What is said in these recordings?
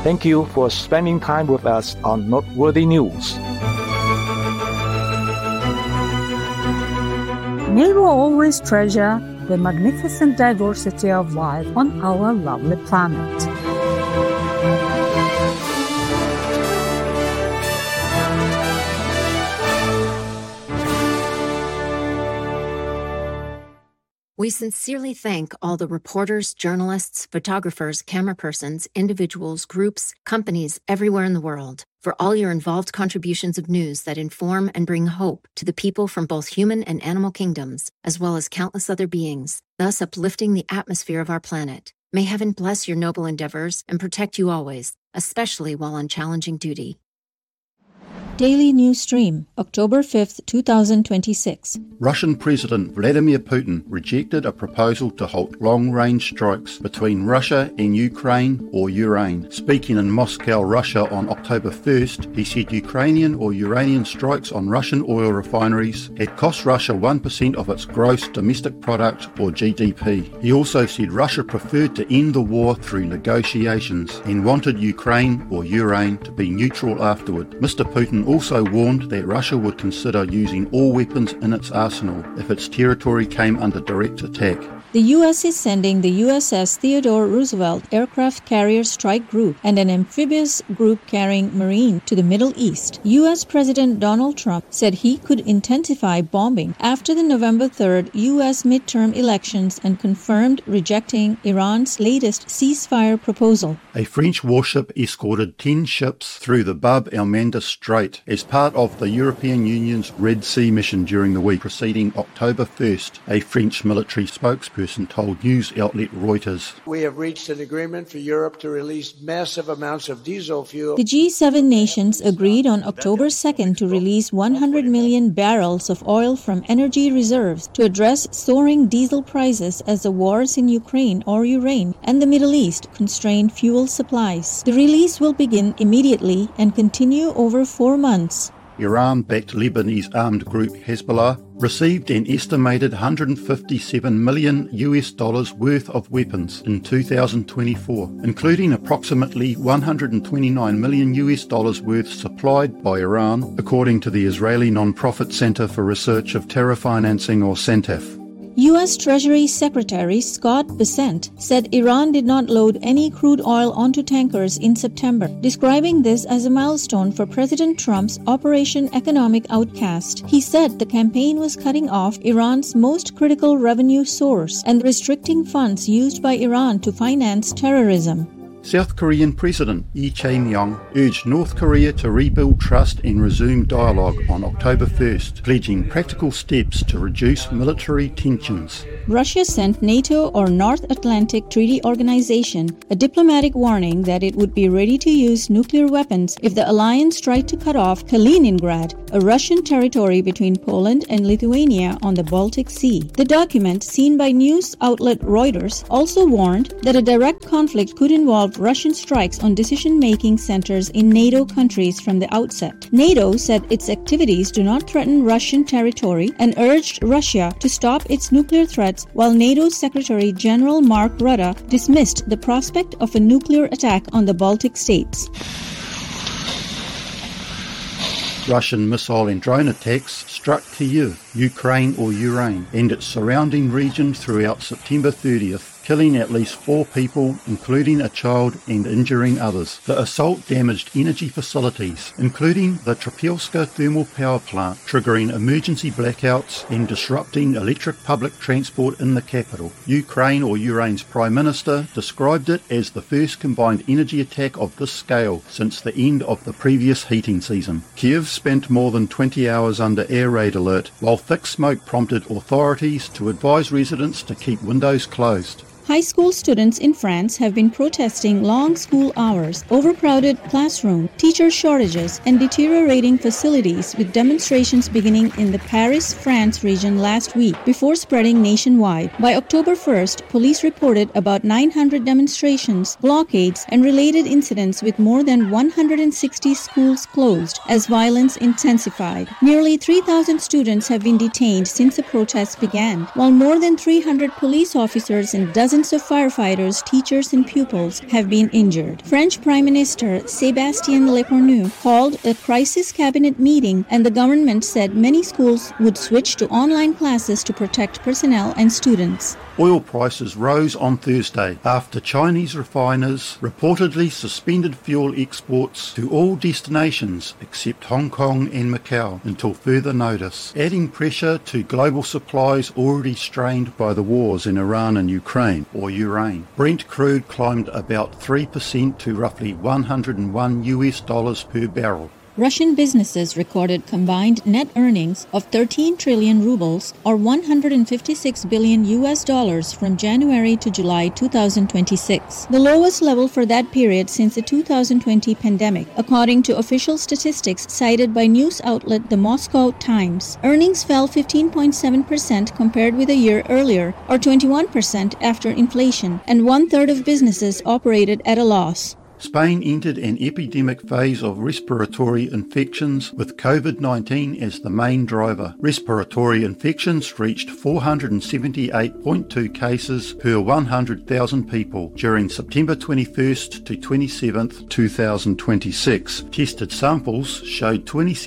Thank you for spending time with us on Noteworthy News. May we always treasure the magnificent diversity of life on our lovely planet. We sincerely thank all the reporters, journalists, photographers, camera persons, individuals, groups, companies everywhere in the world for all your involved contributions of news that inform and bring hope to the people from both human and animal kingdoms, as well as countless other beings, thus uplifting the atmosphere of our planet. May heaven bless your noble endeavors and protect you always, especially while on challenging duty. Daily News Stream, October 5th, 2026. Russian President Vladimir Putin rejected a proposal to halt long-range strikes between Russia and Ukraine or Ukraine. Speaking in Moscow, Russia on October 1st, he said Ukrainian or Iranian strikes on Russian oil refineries had cost Russia 1% of its gross domestic product or GDP. He also said Russia preferred to end the war through negotiations and wanted Ukraine or Ukraine to be neutral afterward. Mr. Putin also warned that Russia would consider using all weapons in its arsenal if its territory came under direct attack. The U.S. is sending the USS Theodore Roosevelt aircraft carrier strike group and an amphibious group carrying Marine to the Middle East. U.S. President Donald Trump said he could intensify bombing after the November 3rd U.S. midterm elections and confirmed rejecting Iran's latest ceasefire proposal. A French warship escorted 10 ships through the Bab el-Mandeb Strait as part of the European Union's Red Sea mission during the week preceding October 1st, a French military spokesperson told news outlet Reuters. We have reached an agreement for Europe to release massive amounts of diesel fuel. The G7 nations agreed on October 2nd to release 100 million barrels of oil from energy reserves to address soaring diesel prices as the wars in Ukraine or Iran and the Middle East constrain fuel supplies. The release will begin immediately and continue over 4 months. Iran-backed Lebanese armed group Hezbollah received an estimated $157 million worth of weapons in 2024, including approximately $129 million worth supplied by Iran, according to the Israeli non-profit Center for Research of Terror Financing, or CENTEF. U.S. Treasury Secretary Scott Bessent said Iran did not load any crude oil onto tankers in September, describing this as a milestone for President Trump's Operation Economic Outcast. He said the campaign was cutting off Iran's most critical revenue source and restricting funds used by Iran to finance terrorism. South Korean President Lee Jae-myung urged North Korea to rebuild trust and resume dialogue on October 1st, pledging practical steps to reduce military tensions. Russia sent NATO or North Atlantic Treaty Organization a diplomatic warning that it would be ready to use nuclear weapons if the alliance tried to cut off Kaliningrad, a Russian territory between Poland and Lithuania on the Baltic Sea. The document, seen by news outlet Reuters, also warned that a direct conflict could involve Russian strikes on decision-making centers in NATO countries from the outset. NATO said its activities do not threaten Russian territory and urged Russia to stop its nuclear threats, while NATO's Secretary General Mark Rutte dismissed the prospect of a nuclear attack on the Baltic states. Russian missile and drone attacks struck Kyiv, Ukraine or Ukraine, and its surrounding region throughout September 30th, killing at least 4 people, including a child, and injuring others. The assault damaged energy facilities, including the Trapilska thermal power plant, triggering emergency blackouts and disrupting electric public transport in the capital. Ukraine or Ukraine's Prime Minister described it as the first combined energy attack of this scale since the end of the previous heating season. Kyiv spent more than 20 hours under air raid alert, while thick smoke prompted authorities to advise residents to keep windows closed. High school students in France have been protesting long school hours, overcrowded classrooms, teacher shortages, and deteriorating facilities, with demonstrations beginning in the Paris, France region last week before spreading nationwide. By October 1st, police reported about 900 demonstrations, blockades, and related incidents, with more than 160 schools closed as violence intensified. Nearly 3,000 students have been detained since the protests began, while more than 300 police officers and dozens dozens of firefighters, teachers, and pupils have been injured. French Prime Minister Sébastien Lecornu called a crisis cabinet meeting, and the government said many schools would switch to online classes to protect personnel and students. Oil prices rose on Thursday after Chinese refiners reportedly suspended fuel exports to all destinations except Hong Kong and Macau until further notice, adding pressure to global supplies already strained by the wars in Iran and Ukraine, or Ukraine. Brent crude climbed about 3% to roughly $101 per barrel. Russian businesses recorded combined net earnings of 13 trillion rubles or $156 billion from January to July 2026, the lowest level for that period since the 2020 pandemic, according to official statistics cited by news outlet The Moscow Times. Earnings fell 15.7% compared with a year earlier, or 21% after inflation, and one-third of businesses operated at a loss. Spain entered an epidemic phase of respiratory infections with COVID-19 as the main driver. Respiratory infections reached 478.2 cases per 100,000 people during September 21st to 27th, 2026. Tested samples showed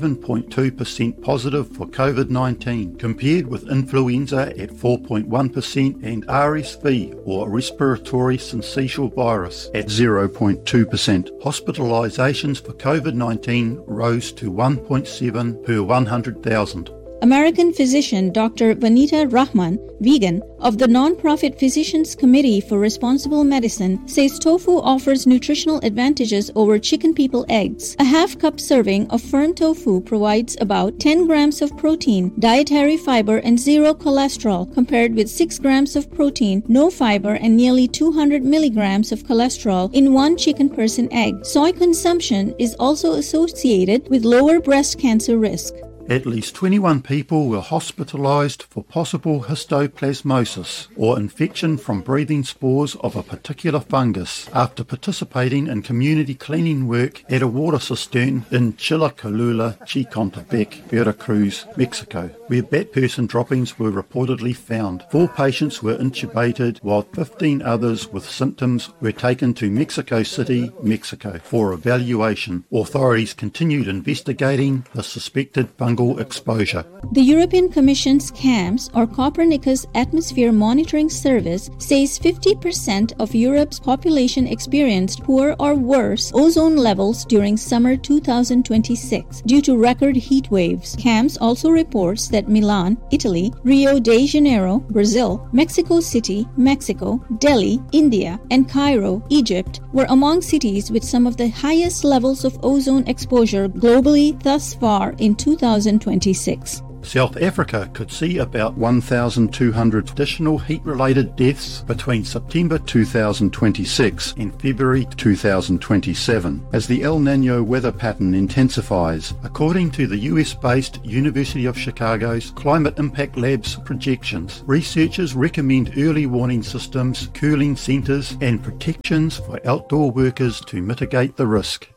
27.2% positive for COVID-19, compared with influenza at 4.1% and RSV, or respiratory syncytial virus, at 0.2%. Hospitalizations for COVID-19 rose to 1.7 per 100,000. American physician Dr. Vanita Rahman, vegan, of the non-profit Physicians Committee for Responsible Medicine, says tofu offers nutritional advantages over chicken people eggs. A half-cup serving of firm tofu provides about 10 grams of protein, dietary fiber, and zero cholesterol, compared with 6 grams of protein, no fiber, and nearly 200 milligrams of cholesterol in one chicken person egg. Soy consumption is also associated with lower breast cancer risk. At least 21 people were hospitalized for possible histoplasmosis, or infection from breathing spores of a particular fungus, after participating in community cleaning work at a water cistern in Chilacolula, Chicontepec, Veracruz, Mexico, where bat person droppings were reportedly found. 4 patients were intubated, while 15 others with symptoms were taken to Mexico City, Mexico, for evaluation. Authorities continued investigating the suspected fungal exposure. The European Commission's CAMS, or Copernicus Atmosphere Monitoring Service, says 50% of Europe's population experienced poor or worse ozone levels during summer 2026 due to record heat waves. CAMS also reports that Milan, Italy, Rio de Janeiro, Brazil, Mexico City, Mexico, Delhi, India, and Cairo, Egypt, were among cities with some of the highest levels of ozone exposure globally thus far in 2026. South Africa could see about 1,200 additional heat-related deaths between September 2026 and February 2027 as the El Niño weather pattern intensifies, according to the US-based University of Chicago's Climate Impact Lab's projections. Researchers recommend early warning systems, cooling centres, and protections for outdoor workers to mitigate the risk.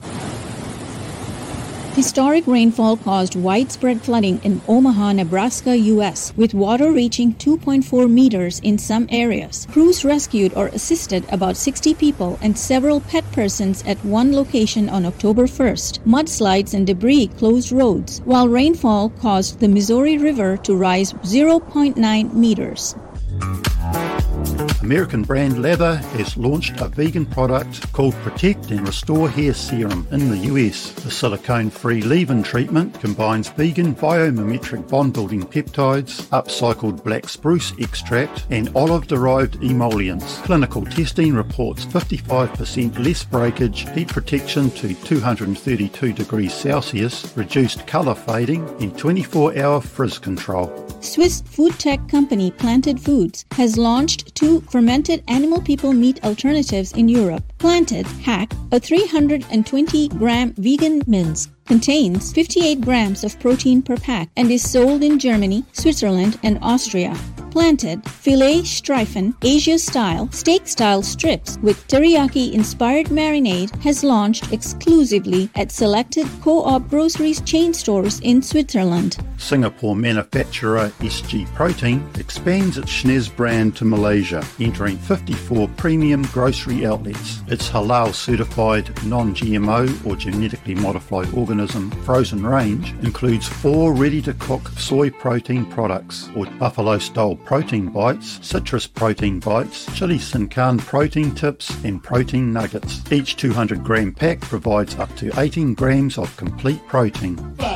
Historic rainfall caused widespread flooding in Omaha, Nebraska, U.S., with water reaching 2.4 meters in some areas. Crews rescued or assisted about 60 people and several pet persons at one location on October 1st. Mudslides and debris closed roads, while rainfall caused the Missouri River to rise 0.9 meters. American brand Lather has launched a vegan product called Protect and Restore Hair Serum in the US. The silicone-free leave-in treatment combines vegan biomimetic bond-building peptides, upcycled black spruce extract, and olive-derived emollients. Clinical testing reports 55% less breakage, heat protection to 232 degrees Celsius, reduced colour fading, and 24-hour frizz control. Swiss food tech company Planted Foods has launched 2 fermented animal people meat alternatives in Europe. Planted Hack, a 320-gram vegan mince, contains 58 grams of protein per pack and is sold in Germany, Switzerland, and Austria. Planted filet streifen Asia-style, steak-style strips with teriyaki-inspired marinade has launched exclusively at selected Co-op groceries chain stores in Switzerland. Singapore manufacturer SG Protein expands its Schnez brand to Malaysia, entering 54 premium grocery outlets. Its halal-certified, non-GMO or genetically modified organism frozen range includes 4 ready-to-cook soy protein products, or buffalo-style protein bites, citrus protein bites, chili sin carne protein tips and protein nuggets. Each 200-gram pack provides up to 18 grams of complete protein.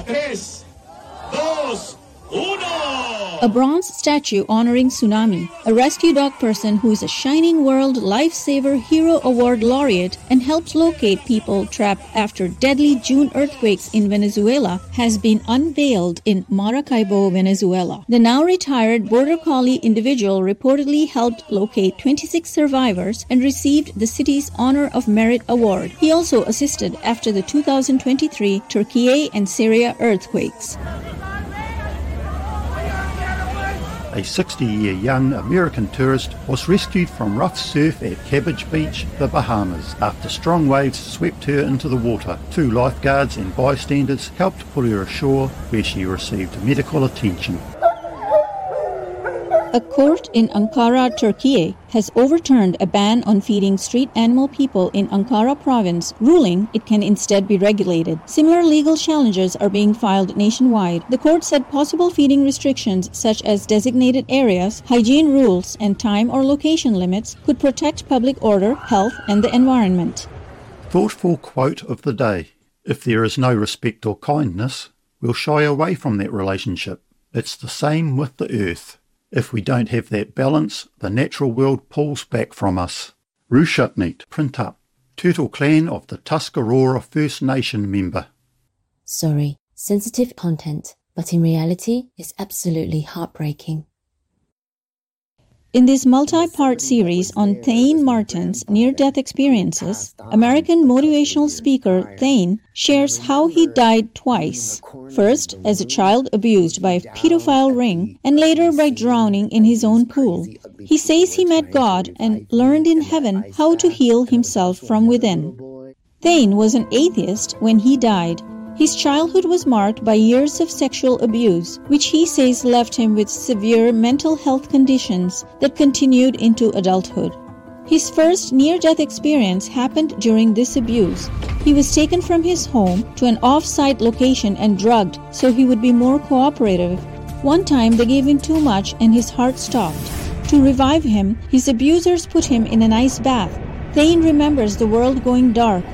A bronze statue honoring Tsunami, a rescue dog person who is a Shining World Lifesaver Hero Award laureate and helps locate people trapped after deadly June earthquakes in Venezuela, has been unveiled in Maracaibo, Venezuela. The now retired Border Collie individual reportedly helped locate 26 survivors and received the city's Honor of Merit Award. He also assisted after the 2023 Turkey and Syria earthquakes. A 60-year young American tourist was rescued from rough surf at Cabbage Beach, the Bahamas, after strong waves swept her into the water. 2 lifeguards and bystanders helped pull her ashore, where she received medical attention. A court in Ankara, Turkey, has overturned a ban on feeding street animal people in Ankara province, ruling it can instead be regulated. Similar legal challenges are being filed nationwide. The court said possible feeding restrictions, such as designated areas, hygiene rules, and time or location limits, could protect public order, health, and the environment. Thoughtful quote of the day: if there is no respect or kindness, we'll shy away from that relationship. It's the same with the earth. If we don't have that balance, the natural world pulls back from us. Rushutneet, print up. Turtle Clan of the Tuscarora First Nation member. Sorry, sensitive content, but in reality, it's absolutely heartbreaking. In this multi-part series on Thane Martin's near-death experiences, American motivational speaker Thane shares how he died twice. First, as a child abused by a pedophile ring, and later by drowning in his own pool. He says he met God and learned in heaven how to heal himself from within. Thane was an atheist when he died. His childhood was marked by years of sexual abuse, which he says left him with severe mental health conditions that continued into adulthood. His first near-death experience happened during this abuse. He was taken from his home to an off-site location and drugged so he would be more cooperative. One time they gave him too much and his heart stopped. To revive him, his abusers put him in an ice bath. Thane remembers the world going dark.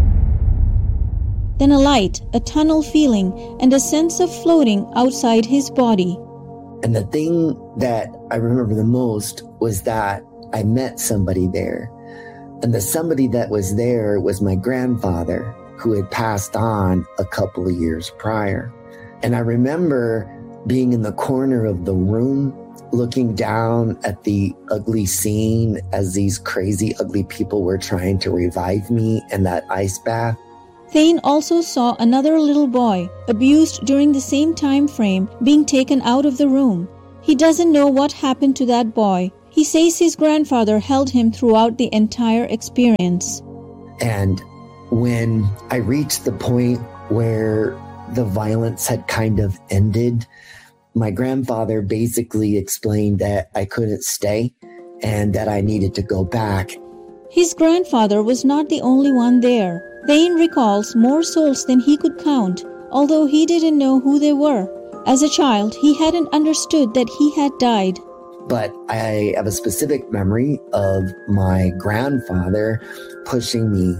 Then a light, a tunnel feeling, and a sense of floating outside his body. And the thing that I remember the most was that I met somebody there. And the somebody that was there was my grandfather, who had passed on a couple of years prior. And I remember being in the corner of the room, looking down at the ugly scene as these crazy, ugly people were trying to revive me in that ice bath. Thane also saw another little boy, abused during the same time frame, being taken out of the room. He doesn't know what happened to that boy. He says his grandfather held him throughout the entire experience. And when I reached the point where the violence had kind of ended, my grandfather basically explained that I couldn't stay and that I needed to go back. His grandfather was not the only one there. Thane recalls more souls than he could count, although he didn't know who they were. As a child, he hadn't understood that he had died. But I have a specific memory of my grandfather pushing me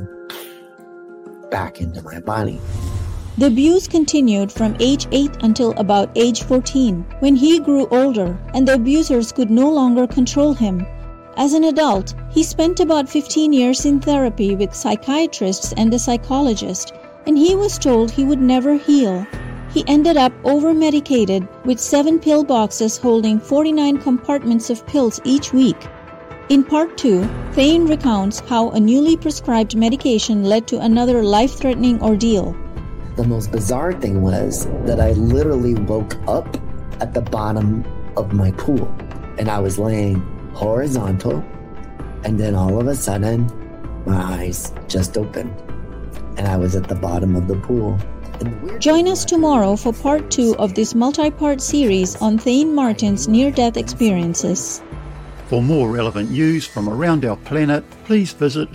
back into my body. The abuse continued from age 8 until about age 14, when he grew older and the abusers could no longer control him. As an adult, he spent about 15 years in therapy with psychiatrists and a psychologist, and he was told he would never heal. He ended up over-medicated with 7 pill boxes holding 49 compartments of pills each week. In Part 2, Thane recounts how a newly prescribed medication led to another life-threatening ordeal. The most bizarre thing was that I literally woke up at the bottom of my pool. and I was laying horizontal, and then all of a sudden, my eyes just opened, and I was at the bottom of the pool. Join us tomorrow for part 2 of this multi-part series on Thane Martin's near-death experiences. For more relevant news from around our planet, please visit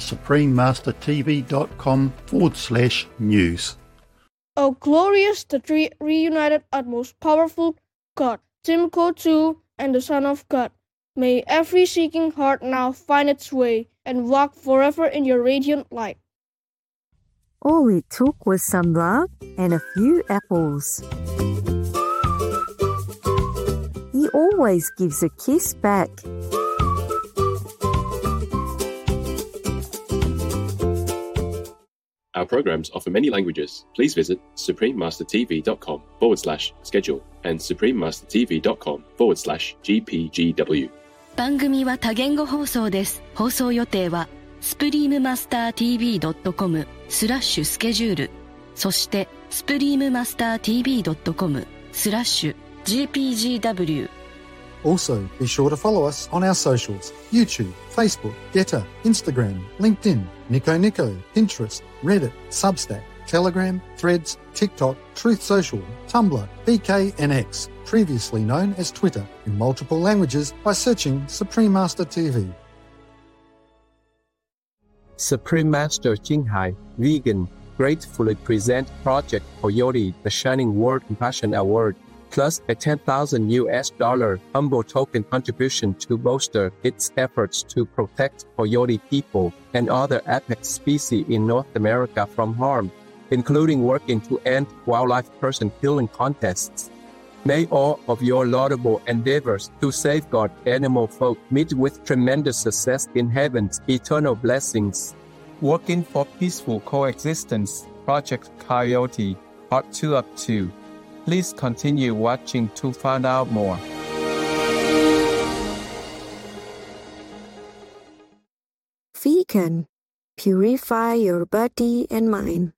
suprememastertv.com/news. O glorious, the three reunited utmost powerful God, Timco 2 and the Son of God, may every seeking heart now find its way and walk forever in your radiant light. All it took was some love and a few apples. He always gives a kiss back. Our programs offer many languages. Please visit suprememastertv.com/schedule and suprememastertv.com/GPGW。 番組は多言語放送です。放送予定は suprememastertv.com/schedule そして suprememastertv.com/GPGW。 Also, be sure to follow us on our socials: YouTube, Facebook, Getter, Instagram, LinkedIn, Nico, Pinterest, Reddit, Substack, Telegram, Threads, TikTok, Truth Social, Tumblr, VK and X, previously known as Twitter, in multiple languages by searching Supreme Master TV. Supreme Master Jinghai, vegan, gratefully present Project Coyote, the Shining World Compassion Award, plus a $10,000 humble token contribution to bolster its efforts to protect coyote people and other apex species in North America from harm, including working to end wildlife person killing contests. May all of your laudable endeavors to safeguard animal folk meet with tremendous success in heaven's eternal blessings. Working for Peaceful Coexistence, Project Coyote, Part 2 of 2. Please continue watching to find out more. Vegan. Purify your body and mind.